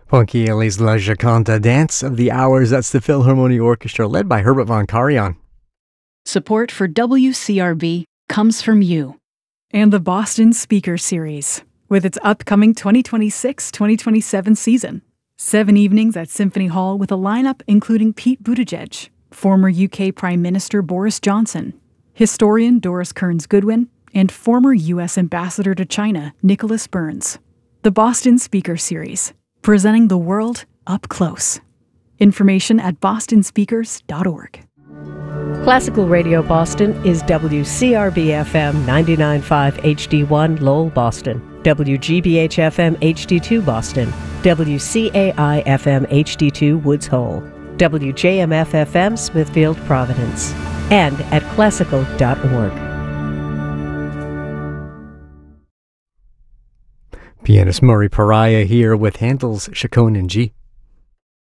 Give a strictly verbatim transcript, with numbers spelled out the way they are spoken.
Poincaré's La Gioconda Dance of the Hours. That's the Philharmonia Orchestra led by Herbert von Karajan. Support for W C R B comes from you. And the Boston Speaker Series, with its upcoming twenty twenty-six twenty twenty-seven season. Seven evenings at Symphony Hall with a lineup including Pete Buttigieg, former U K Prime Minister Boris Johnson, historian Doris Kearns Goodwin, and former U S Ambassador to China Nicholas Burns. The Boston Speaker Series, presenting the world up close. Information at boston speakers dot org. Classical Radio Boston is W C R B F M ninety-nine point five H D one Lowell, Boston, W G B H F M H D two Boston, W C A I F M H D two Woods Hole, W J M F F M Smithfield, Providence, and at classical dot org. Pianist Murray Pariah here with Handel's Chaconne in G.